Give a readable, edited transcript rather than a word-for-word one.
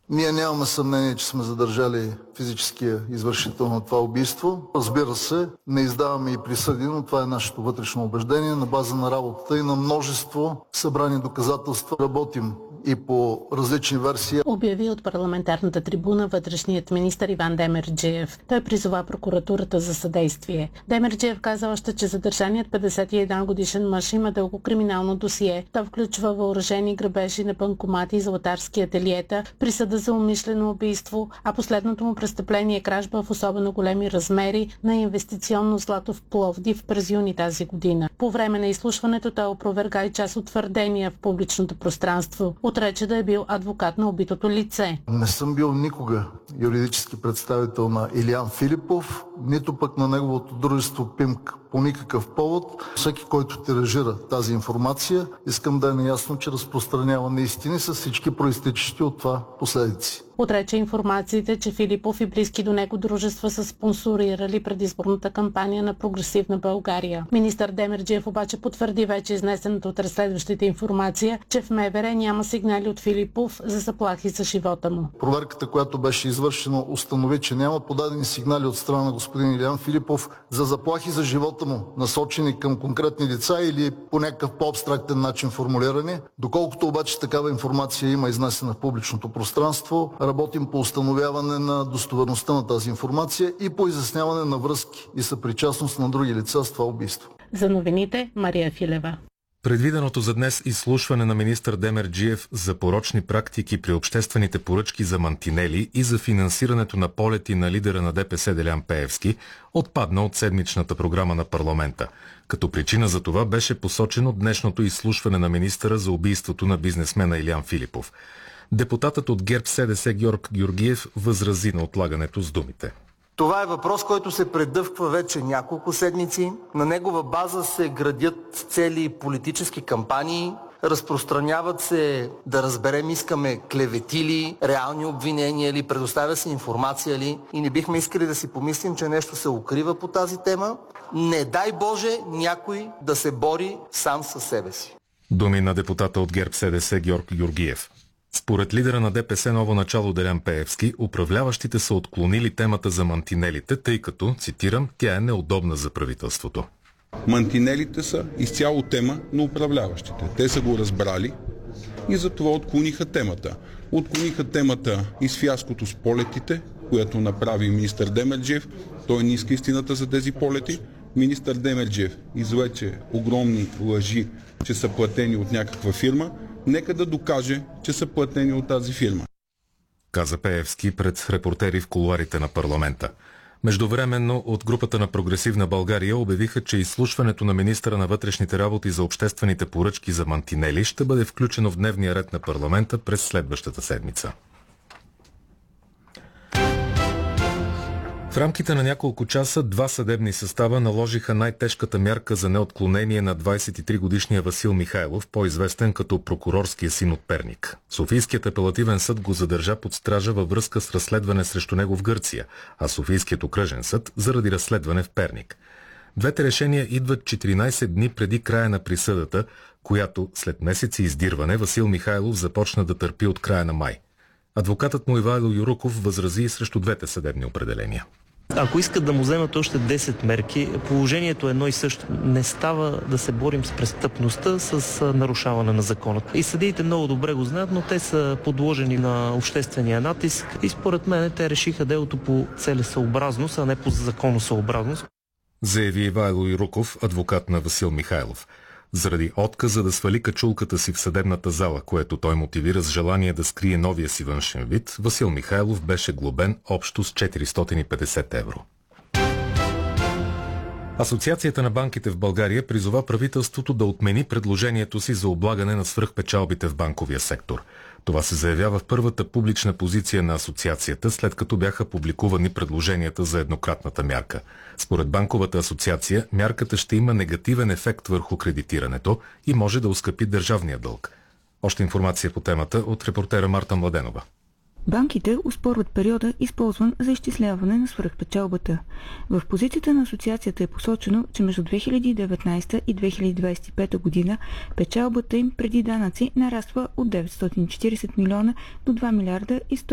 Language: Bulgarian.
Ние нямаме съмнение, че сме задържали физическия извършител на това убийство. Разбира се, не издаваме и присъди, но това е нашето вътрешно убеждение на база на работата и на множество събрани доказателства. Работим и по различни версии. Обяви от парламентарната трибуна вътрешният министър Иван Демерджиев. Той призова прокуратурата за съдействие. Демерджиев каза още, че задържаният 51 годишен мъж има дълго криминално досие. То включва въоръжени грабежи на банкомати и златарски ателиета, присъда за умишлено убийство, а последното му престъпление е кражба в особено големи размери на инвестиционно злато в Пловдив през юни тази година. По време на изслушването той опроверга и част от твърдения в публичното пространство. Отрече да е бил адвокат на убитото лице. Не съм бил никога юридически представител на Илиян Филипов, нито пък на неговото дружество ПИМК по никакъв повод. Всеки, който тиражира тази информация, искам да е наясно, че разпространява неистини с всички проистичащи от това последици. Отрече информациите, че Филипов и близки до него дружества са спонсорирали предизборната кампания на Прогресивна България. Министър Демерджиев обаче потвърди вече изнесената от разследващите информация, че в МВР няма сигнали от Филипов за заплахи за живота му. Проверката, която беше извършена, установи, че няма подадени сигнали от страна на господин Илиян Филипов за заплахи за живота му, насочени към конкретни лица или по някакъв по-абстрактен начин формулирани. Доколкото обаче такава информация има изнесена в публичното пространство, работим по установяване на достоверността на тази информация и по изясняване на връзки и съпричастност на други лица с това убийство. За новините Мария Филева. Предвиденото за днес изслушване на министър Демерджиев за порочни практики при обществените поръчки за мантинели и за финансирането на полети на лидера на ДПС Делян Пеевски отпадна от седмичната програма на парламента. Като причина за това беше посочено днешното изслушване на министъра за убийството на бизнесмена Илиян Филипов. Депутатът от ГЕРБ-СДС Георг Георгиев възрази на отлагането с думите. Това е въпрос, който се предъвква вече няколко седмици. На негова база се градят цели политически кампании, разпространяват се, да разберем, искаме клевети ли, реални обвинения ли, предоставя се информация ли и не бихме искали да си помислим, че нещо се укрива по тази тема. Не дай Боже някой да се бори сам със себе си. Думи на депутата от ГЕРБ-СДС Георг Георгиев. Според лидера на ДПС Ново начало Делян Пеевски, управляващите са отклонили темата за мантинелите, тъй като, цитирам, тя е неудобна за правителството. Мантинелите са изцяло тема на управляващите. Те са го разбрали и затова отклониха темата. Отклониха темата и с фиаското с полетите, което направи министър Демерджиев. Той не иска истината за тези полети. Министър Демерджиев извлече огромни лъжи, че са платени от някаква фирма. Нека да докаже, че са платени от тази фирма. Каза Пеевски пред репортери в кулоарите на парламента. Междувременно от групата на Прогресивна България обявиха, че изслушването на министъра на вътрешните работи за обществените поръчки за мантинели ще бъде включено в дневния ред на парламента през следващата седмица. В рамките на няколко часа два съдебни състава наложиха най-тежката мярка за неотклонение на 23-годишния Васил Михайлов, по-известен като прокурорския син от Перник. Софийският апелативен съд го задържа под стража във връзка с разследване срещу него в Гърция, а Софийският окръжен съд заради разследване в Перник. Двете решения идват 14 дни преди края на присъдата, която след месеци издирване Васил Михайлов започна да търпи от края на май. Адвокатът му Ивайло Юруков възрази срещу двете съдебни определения. Ако искат да му вземат още 10 мерки, положението е едно и също. Не става да се борим с престъпността с нарушаване на закона. И съдиите много добре го знаят, но те са подложени на обществения натиск и според мен те решиха делото по целесъобразност, а не по законосъобразност. Заяви Ивайло Юруков, адвокат на Васил Михайлов. Заради отказа да свали качулката си в съдебната зала, което той мотивира с желание да скрие новия си външен вид, Васил Михайлов беше глобен общо с 450 евро. Асоциацията на банките в България призова правителството да отмени предложението си за облагане на свръхпечалбите в банковия сектор. Това се заявява в първата публична позиция на асоциацията, след като бяха публикувани предложенията за еднократната мярка. Според Банковата асоциация, мярката ще има негативен ефект върху кредитирането и може да оскъпи държавния дълг. Още информация по темата от репортера Марта Младенова. Банките оспорват периода, използван за изчисляване на свръхпечалбата. В позицията на асоциацията е посочено, че между 2019 и 2025 година печалбата им преди данъци нараства от 940 милиона до 2 милиарда и 100